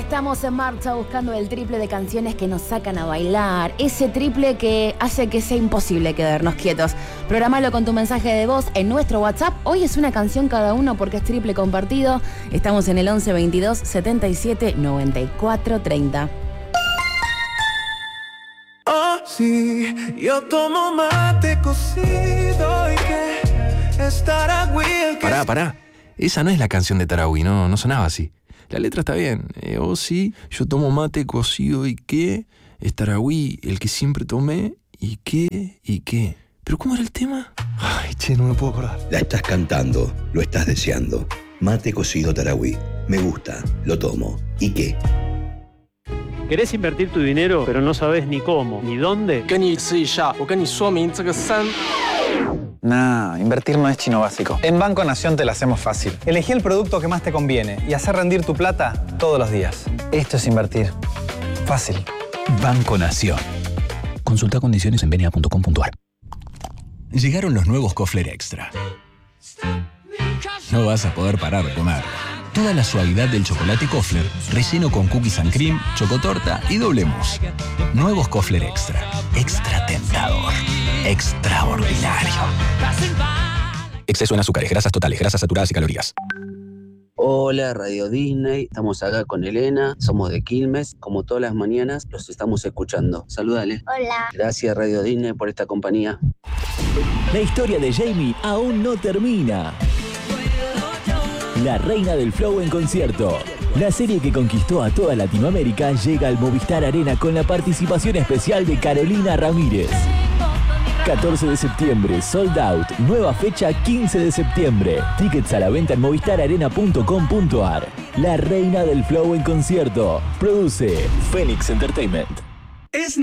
Estamos en marcha buscando el triple de canciones que nos sacan a bailar. Ese triple que hace que sea imposible quedarnos quietos. Programalo con tu mensaje de voz en nuestro WhatsApp. Hoy es una canción cada uno porque es triple compartido. Estamos en el 11 22 77 94 30. Oh, sí, yo tomo mate cocido y que es Taragüí el que... Pará. Esa no es la canción de Taragüí, no sonaba así. La letra está bien. Oh, sí, yo tomo mate cocido y qué. Es Taragüí el que siempre tomé y qué. ¿Pero cómo era el tema? Ay, che, no me puedo acordar. La estás cantando, lo estás deseando. Mate cocido Taragüí. Me gusta, lo tomo. ¿Y qué? ¿Querés invertir tu dinero, pero no sabes ni cómo, ni dónde? Nah, invertir no es chino básico. En Banco Nación te la hacemos fácil. Elegí el producto que más te conviene y hacer rendir tu plata todos los días. Esto es invertir. Fácil. Banco Nación. Consulta condiciones en bna.com.ar. Llegaron los nuevos Kofler Extra. No vas a poder parar de comer. Toda la suavidad del chocolate Kofler, relleno con cookies and cream, chocotorta y doble mousse. Nuevos Kofler Extra. Extra tentador. Extraordinario. Exceso en azúcares, grasas totales, grasas saturadas y calorías. Hola, Radio Disney. Estamos acá con Elena. Somos de Quilmes. Como todas las mañanas, los estamos escuchando. Salúdale. Hola. Gracias, Radio Disney, por esta compañía. La historia de Jamie aún no termina. La reina del flow en concierto. La serie que conquistó a toda Latinoamérica llega al Movistar Arena con la participación especial de Carolina Ramírez. 14 de septiembre, sold out. Nueva fecha, 15 de septiembre. Tickets a la venta en movistararena.com.ar. La reina del flow en concierto. Produce Phoenix Entertainment.